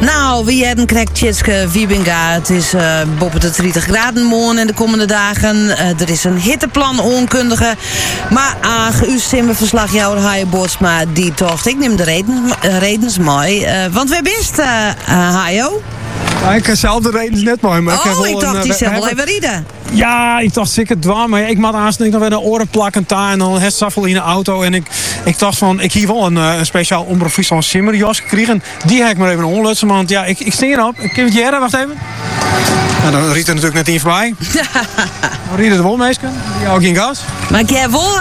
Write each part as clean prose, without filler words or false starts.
Nou, wie hebben krijgt Tjitske Wiebinga. Het is boven de 30 graden morgen in de komende dagen. Er is een hitteplan onkundige. Maar u simmerverslagjouwer Haaien Boortsma die tocht. Ik neem de redens mooi. Want we best, Haaio? Ja, ik heb zelf de redens net mooi. Maar ik dacht die zelf wel even rieden. Ja, ik dacht zeker dwam. Maar ik maak aanstaan nog weer een oren plakken daar. En dan het saffel in de auto. En ik dacht van, ik hier wel een speciaal omroep van Simmerjas gekregen. Die heb ik maar even onlutsen. Want ja, ik sta erop. Ik kan het jaren, wacht even. Nou, dan riet er natuurlijk net in voorbij. Dan rieden de wolmeesken. Die hou ik in gas. Maar ik heb wel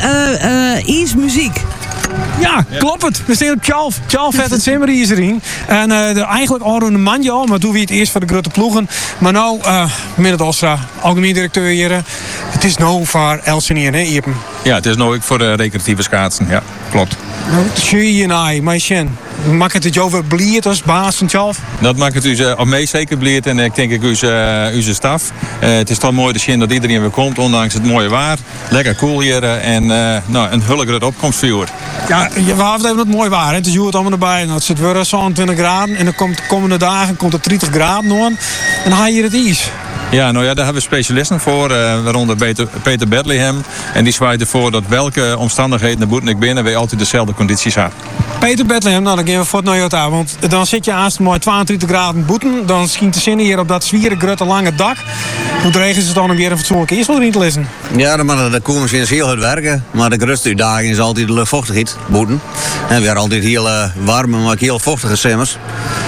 iets muziek. Ja, klopt het. We staan op 12. 12 vet het simmer is erin. En eigenlijk al een mandje al, maar doen we het eerst voor de grote ploegen. Maar nou, meneer Dalstra, algemeen directeur hier. Het is nou voor Elsevier, hè, Iepen? Ja, het is nou ook voor de recreatieve schaatsen. Ja, klopt. Nou, het is hier naai, maar Sjen. Maakt het over bliert als baas van 12? Dat maakt het u op mij zeker bliert en ik denk ik uw staf. Het is toch mooi te zien dat iedereen weer komt, ondanks het mooie waar. Lekker cool hier en een hullige opkomstvuur. Ja, we hadden even het mooi waar. Het is het allemaal erbij. Nou, het zit weer 20 graden en dan komt de komende dagen komt het 30 graden nog. En dan ga je hier het ijs. Ja, nou ja, daar hebben we specialisten voor, waaronder Peter Bethlehem. En die zwaait ervoor dat welke omstandigheden de boeten ik binnen, we altijd dezelfde condities hebben. Peter Bethlehem, nou dan gaan we voor het Toyota. Want dan zit je aanst mooi 22 graden boeten. Dan schijnt de zin hier op dat zwieren grote lange dak. Hoe dreigen ze dan om weer een fatsoenlijke ijsel erin te lezen? Ja, de koersmachine is heel hard werken. Maar de grootste uitdaging is altijd de luchtvochtigheid, boeten. En we hebben altijd heel warme, maar ook heel vochtige simmers.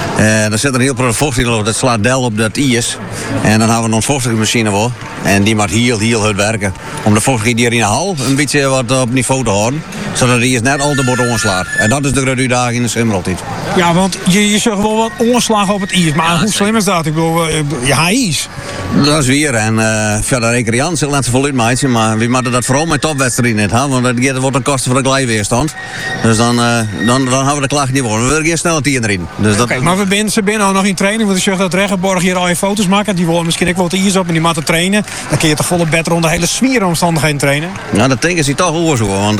Er zit een heel veel vocht in de lucht. Dat slaat del op dat ijs. En dan hebben we een vochtige machine voor. En die moet heel hard werken. Om de vochtigheid hier in de hal een beetje wat op niveau te houden. Zodat de ijs net al te bord omslaat. En dat is de grote uitdaging in de simmer altijd. Ja, want je zegt wel wat omslag op het ijs. Maar ja, hoe slim is dat? Ik bedoel, ja, ijs. Dat is weer. En verder recreant laat ze voluit maken. Maar we moeten dat vooral met topwedstrijden niet hebben. Want dat wordt een kosten voor de glijweerstand. Dus dan hebben we de klacht niet voor. We willen geen snelle tieren erin. Dus dat... Maar ze binnen nog in training. Want je zegt dat Regenborg hier al je foto's maken. Die willen misschien ook wel de ijs op en die moeten trainen. Dan kun je toch volle bed rond de hele smieromstandigheden trainen. Nou, dat denken ze toch wel zo. Want,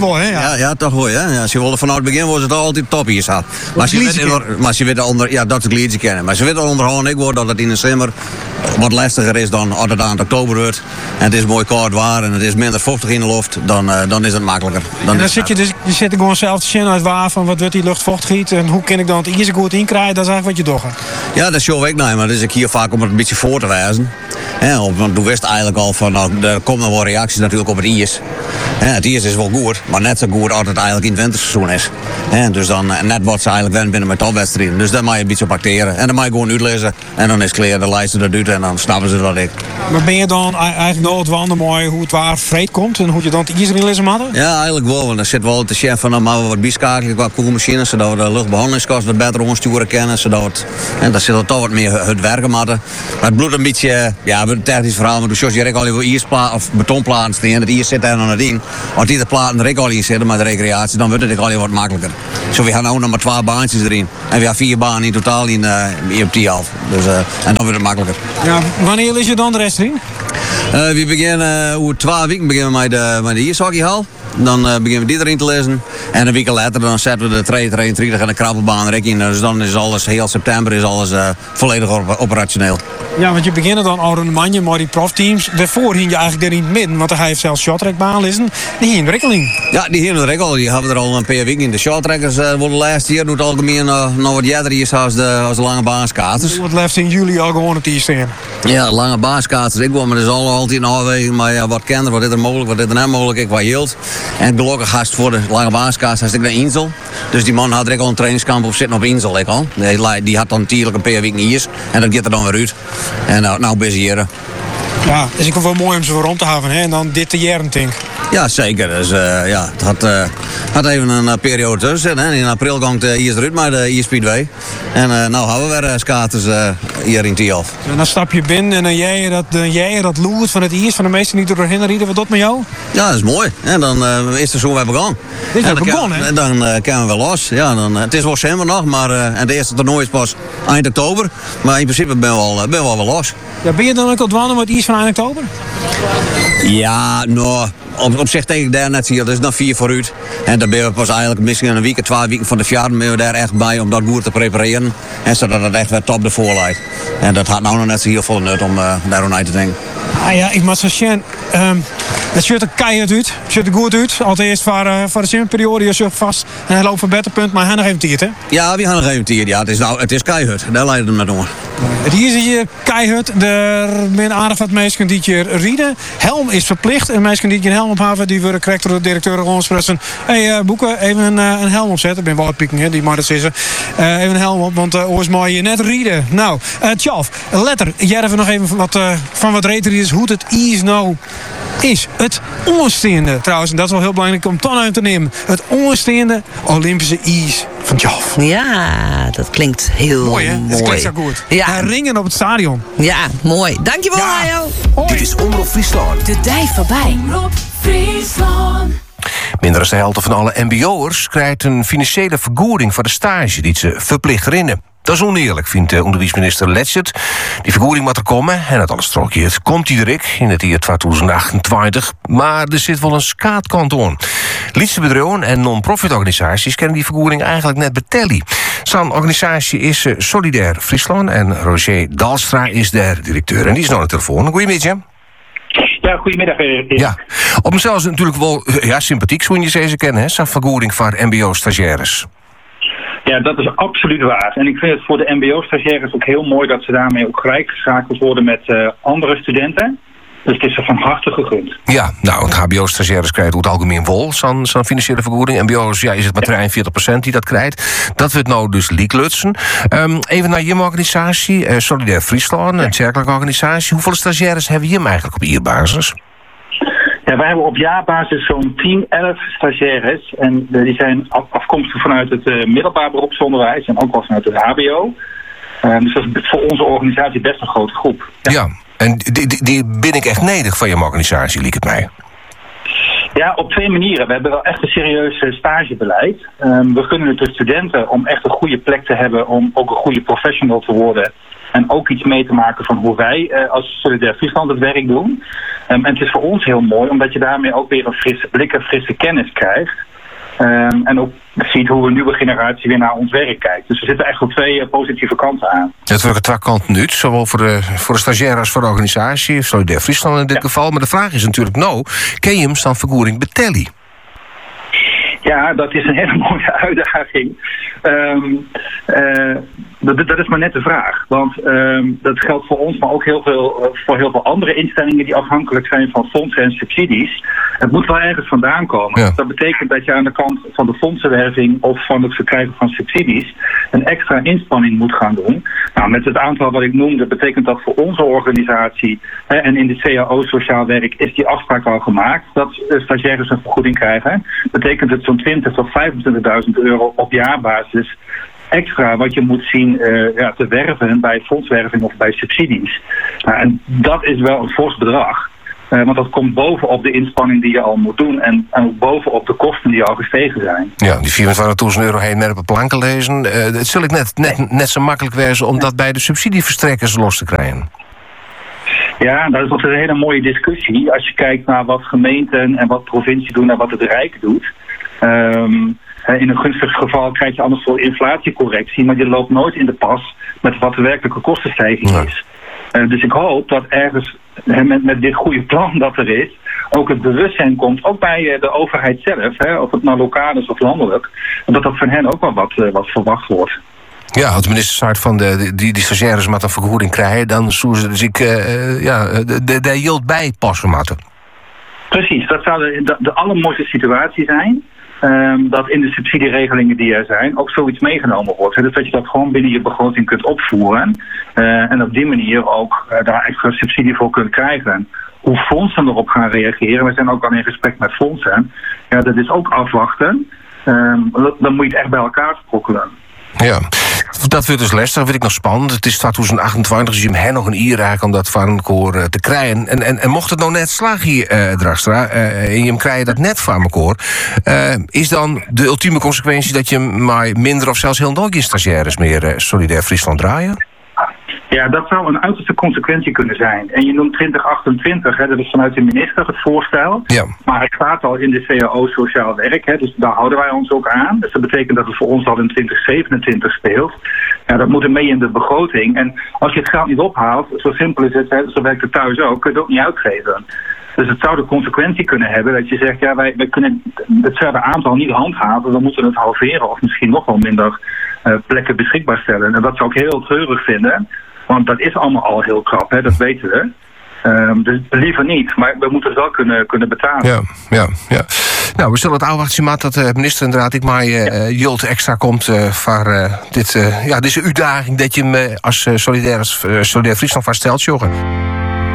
ja, toch wel. Ja. Als je wilde vanuit het begin was het altijd top hier zat. Maar ze weten onder, ja, dat ze het liedje kennen. Maar ze weten onderhand ik dat het in de zomer wat lastiger is dan als het aan het oktober wordt. En het is mooi koud waar en het is minder vochtig in de lucht, dan is het makkelijker. Dan zit je zit gewoon zelf te zien uit waar van wat wordt die luchtvochtigheid en hoe kan ik dan het ijs goed in krijgen, dat is eigenlijk wat je doet. Ja, dat show ik niet, maar dat is ik hier vaak om het een beetje voor te wijzen. Want toen wist eigenlijk al van, nou, er komen wel reacties natuurlijk op het ijs. Het ijs is wel goed, maar net zo goed als het eigenlijk in het winterseizoen is. Dus dan net wat ze eigenlijk wennen binnen met topwedstrijden. Dus daar mag je een beetje op acteren. En dan mag je gewoon uitlezen. En dan is het klaar, de lijsten dat doet en dan snappen ze wat ik. Maar ben je dan eigenlijk nog het wandelen mooi hoe het waar vreed komt en hoe je dan het ijs erin lezen mag? Ja, eigenlijk wel. Want er zit wel de chef van, dan maken we wat bieskakelen qua koelmachines. Zodat we de luchtbehandelingskosten wat beter omsturen kennen. En daar zit er toch wat meer het werken maken. Maar het bloedt een beetje, ja, een technisch verhaal. Maar zoals je al even ijsplaten of betonplaten staan. Het ijs zit daar nog niet in. Als die de platen er al in zitten met de recreatie, dan wordt het al wat makkelijker. Zo, we gaan nu nog maar 12 baantjes erin. En we hebben 4 banen in totaal in op die half. Dus, en dan wordt het makkelijker. Ja, wanneer is je dan de rest erin? We beginnen, over 12 weken beginnen we met de ijshockeyhal. Dan beginnen we die erin te lezen. En een week later dan zetten we de 32 en de krabbelbaan erin in. Dus dan is alles, heel september is alles volledig operationeel. Ja, want je begint dan al een manje, maar die profteams. Daarvoor hing je eigenlijk er in het midden. Want hij heeft zelfs shorttrackbaan lezen. Die hier in de Rikkeling. Ja, die hier in de Rikkeling. Die hebben we er al een paar weken in. De shorttrackers worden de laatste jaar doet algemeen nog wat jadder is als de lange baanskaters. Wat left in juli al gewoon op die staan. Ja, lange baanskaters. Ik wil, maar dat is altijd een afweging. Maar ja, wat kent er, wat is er mogelijk, wat is er niet mogelijk. Ik wat hield. En gelukkig gast voor de lange baaskast had ik naar Insel. Dus die man had er al een trainingskamp op zitten op Insel. Die had dan natuurlijk een paar weken hier. En dat gaat er dan weer uit. En nou ben je hier. Ja, dus ik vind het wel mooi om ze voor om te hebben. Hè? En dan dit te jaren, denk ik. Ja, zeker. Dus ja, het had even een periode tussen. Hè. In april ging het hier eruit met de ISP2. En nou hebben we weer skaters hier in Tialf. En dan stap je binnen en dan jij dat loert van het IS van de meesten die doorheen rijden. Wat doet met jou? Ja, dat is mooi. En dan is het zo weer begonnen. Dit is begonnen, hè? En dan kunnen we wel los. Ja, het is wel zomer nog, maar en de eerste toernooi is pas eind oktober. Maar in principe ben we wel los. Ja, ben je dan ook al dwannen met iets van eind oktober? Ja, nou, op zich denk ik daar net hier. Dat is nog 4 vooruit. En dan ben we pas eigenlijk misschien een week, 2 weken van de jaar ben we daar echt bij om dat goed te prepareren. En zodat het echt weer top ervoor lijkt. En dat had nou nog net zo heel veel nut om daarom uit te denken. Ah ja, ik moet zo zien. Het ziet er keihard uit. Het ziet er goed uit. Allereerst voor de simmerperiode. Je zult vast een hele hoop verbeterpunt. Maar hij nog even tiert, hè? Ja, we gaan nog even tiert. Ja, het is keihard. Daar leidt het met om. Het hier is hier keihard. Er zijn aardig wat mensen die je rieden. Helm is verplicht. En mensen die je een helm op hebben, die worden correct door de directeur rondgespressen. Hey, Boeken, even een helm opzetten. Ik ben wel pieken, hè, die maar dat zeggen. Even een helm op, want oors mag je net rieden. Nou, Tjalf, letter. Jij even nog even van wat reterieders, hoe het is nou is. Het onstaande, trouwens, en dat is wel heel belangrijk om dan uit te nemen. Het onstaande Olympische ijs van Tjalf. Ja, dat klinkt heel mooi. Hè? Dat klinkt zo goed. Ja. En ringen op het stadion. Ja, mooi. Dankjewel, Hajo. Dit is Omroep Friesland. De dij voorbij. Omroep Friesland. Minder dan de helft van alle mbo'ers krijgt een financiële vergoeding voor de stage die ze verplicht rinnen. Dat is oneerlijk, vindt onderwijsminister Letchert. Die vergoeding moet er komen en het alles trokje. Komt iederik in het jaar 2028. Maar er zit wel een skaatkant aan. Lietse bedrijven en non-profit organisaties kennen die vergoeding eigenlijk net betellen. Zo'n organisatie is Solidair Friesland en Roger Dalstra is de directeur. En die is nou aan de telefoon. Goedemiddag. Ja, goedemiddag. Ja, op mezelf is het natuurlijk wel sympathiek, zo je ze kennen, hè? Zo'n vergoeding voor mbo-stagiaires. Ja, dat is absoluut waar. En ik vind het voor de mbo-stagiaires ook heel mooi dat ze daarmee ook gelijk geschakeld worden met andere studenten. Dus het is er van harte gegund. Ja, nou, het hbo-stagiaires krijgt over het algemeen wel zo'n financiële vergoeding. MBO's, ja, is het maar 43% die dat krijgt. Dat wordt nou dus lieklutsen. Even naar je organisatie, Solidair Friesland, een kerkelijke organisatie. Hoeveel stagiaires hebben je eigenlijk op jaarbasis? Ja, wij hebben op jaarbasis zo'n 10, 11 stagiaires. En die zijn afkomstig vanuit het middelbaar beroepsonderwijs en ook wel vanuit het hbo. Dus dat is voor onze organisatie best een grote groep. Ja, en die ben ik echt nodig van je organisatie, liek het mij. Ja, op 2 manieren. We hebben wel echt een serieus stagebeleid. We gunnen het de studenten om echt een goede plek te hebben om ook een goede professional te worden. En ook iets mee te maken van hoe wij als Solidair Friesland het werk doen. En het is voor ons heel mooi, omdat je daarmee ook weer een frisse blik en frisse kennis krijgt. En ook ziet hoe een nieuwe generatie weer naar ons werk kijkt. Dus er zitten echt wel 2 positieve kanten aan. Het wordt 2 kanten nu, zowel voor de stagiair als voor de organisatie, Solidair Friesland in dit geval. Maar de vraag is natuurlijk nou, ken je hem dan vergoeding betellen? Ja, dat is een hele mooie uitdaging. Dat is maar net de vraag. Want dat geldt voor ons, maar ook voor heel veel andere instellingen die afhankelijk zijn van fondsen en subsidies. Het moet wel ergens vandaan komen. Ja. Dat betekent dat je aan de kant van de fondsenwerving of van het verkrijgen van subsidies een extra inspanning moet gaan doen. Nou, met het aantal wat ik noemde betekent dat voor onze organisatie en in de CAO Sociaal Werk is die afspraak al gemaakt dat stagiaires een vergoeding krijgen. Betekent het zo'n 20.000 tot 25.000 euro op jaarbasis extra wat je moet zien te werven bij fondswerving of bij subsidies. En dat is wel een fors bedrag. Want dat komt bovenop de inspanning die je al moet doen en bovenop de kosten die al gestegen zijn. Ja, die 24.000 euro heen met op een planken lezen. Het zul ik net zo makkelijk wezen om dat bij de subsidieverstrekkers los te krijgen. Ja, dat is altijd een hele mooie discussie. Als je kijkt naar wat gemeenten en wat provincie doen en wat het Rijk doet. In een gunstig geval krijg je anders wel inflatiecorrectie, maar je loopt nooit in de pas met wat de werkelijke kostenstijging is. Dus ik hoop dat ergens met dit goede plan dat er is, ook het bewustzijn komt, ook bij de overheid zelf, of het nou lokaal is of landelijk, dat van hen ook wel wat verwacht wordt. Ja, als de minister zei van die stagiaires met een vergoeding krijgen, dan zouden ze dus de yield bij passen moeten. Precies, dat zou de allermooiste situatie zijn. Dat in de subsidieregelingen die er zijn ook zoiets meegenomen wordt. Dus dat je dat gewoon binnen je begroting kunt opvoeren. En op die manier ook daar extra subsidie voor kunt krijgen. Hoe fondsen erop gaan reageren. We zijn ook al in gesprek met fondsen. Ja, dat is ook afwachten. Dan moet je het echt bij elkaar sprokkelen. Ja, dat wordt dus lastig, dat vind ik nog spannend. Het is 2028, dus je hebt nog een jaar raken om dat van een koor te krijgen. En mocht het nou net slag hier, Dragstra, en je krijgt dat net van mijn koor, is dan de ultieme consequentie dat je maar minder of zelfs heel nooit je stagiaires meer Solidair Friesland draaien? Ja, dat zou een uiterste consequentie kunnen zijn. En je noemt 2028, dat is vanuit de minister het voorstel. Ja. Maar het staat al in de CAO Sociaal Werk, dus daar houden wij ons ook aan. Dus dat betekent dat het voor ons al in 2027 speelt. Ja, dat moet er mee in de begroting. En als je het geld niet ophaalt, zo simpel is het, zo werkt het thuis ook, kun je het ook niet uitgeven. Dus het zou de consequentie kunnen hebben dat je zegt, ja, wij kunnen hetzelfde aantal niet handhaven, dan moeten we het halveren of misschien nog wel minder plekken beschikbaar stellen. En dat zou ik heel treurig vinden, want dat is allemaal al heel krap, dat weten we. Dus liever niet, maar we moeten het wel kunnen betalen. Ja. Nou, we zullen het afwachten, Maat, dat de minister inderdaad ik maar Jult extra komt voor deze uitdaging dat je hem als Solidair Friesland vaststelt, Joggen.